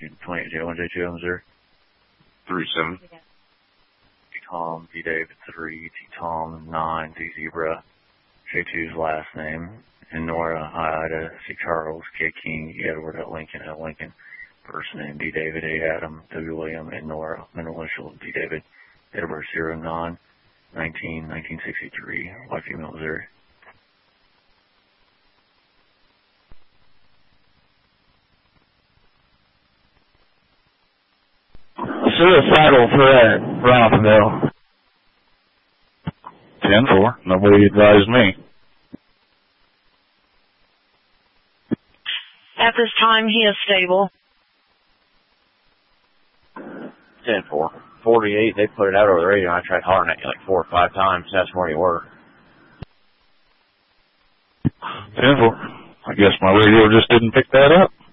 28J1J2, Missouri. 37. Tom, D David 3, T Tom 9, D Zebra, J2's last name, and Nora, Ida, C Charles, K King, Edward at Lincoln, first name, D David, A Adam, W William, and Nora, middle initial, D David, date of birth 09/19/1963, white female, Missouri. Suicidal threat, Rossville. 10-4. Nobody advised me. At this time, he is stable. 10-4. 48, they put it out over the radio, and I tried hollering at you like 4 or 5 times. That's where you were. 10-4. I guess my radio just didn't pick that up.